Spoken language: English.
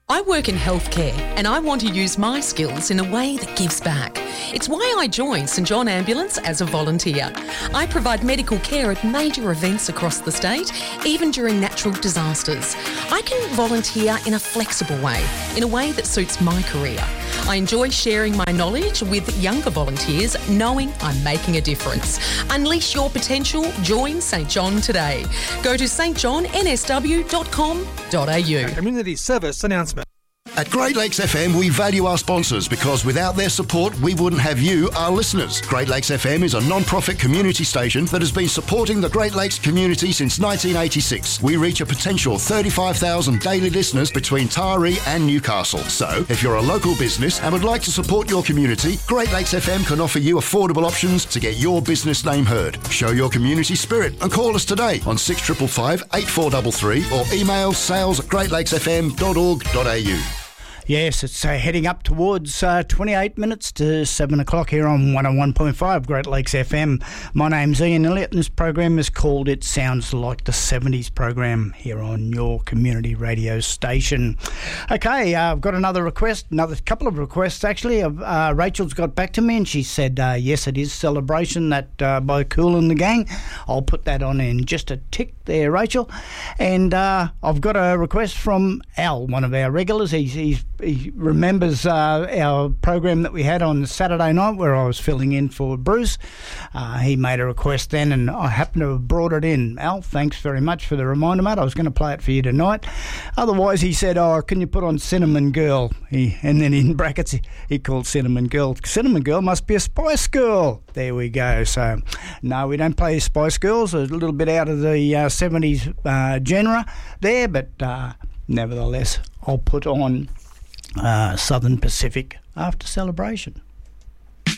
I work in healthcare and I want to use my skills in a way that gives back. It's why I joined St John Ambulance as a volunteer. I provide medical care at major events across the state, even during natural disasters. I can volunteer in a flexible way, in a way that suits my career. I enjoy sharing my knowledge with younger volunteers, knowing I'm making a difference. Unleash your potential. Join St John today. Go to stjohnsw.com.au. Community service announcement. At Great Lakes FM, we value our sponsors because without their support, we wouldn't have you, our listeners. Great Lakes FM is a non-profit community station that has been supporting the Great Lakes community since 1986. We reach a potential 35,000 daily listeners between Taree and Newcastle. So, if you're a local business and would like to support your community, Great Lakes FM can offer you affordable options to get your business name heard. Show your community spirit and call us today on 6555 8433 or email sales@greatlakesfm.org.au. Yes, it's heading up towards 28 minutes to 7 o'clock here on 101.5 Great Lakes FM. My name's Ian Elliott and this program is called It Sounds Like the 70s program here on your community radio station. Okay, I've got another request, another couple of requests actually. Rachel's got back to me and she said, yes, it is Celebration, that by Kool and the Gang. I'll put that on in just a tick there, Rachel. And I've got a request from Al, one of our regulars. He remembers our program that we had on Saturday night where I was filling in for Bruce. He made a request then and I happened to have brought it in. Al, thanks very much for the reminder, mate. I was going to play it for you tonight. Otherwise, he said, can you put on Cinnamon Girl? And then in brackets, he called Cinnamon Girl. Cinnamon Girl must be a Spice Girl. There we go. So, no, we don't play Spice Girls. A little bit out of the 70s genre there, but nevertheless, I'll put on Southern Pacific after Celebration.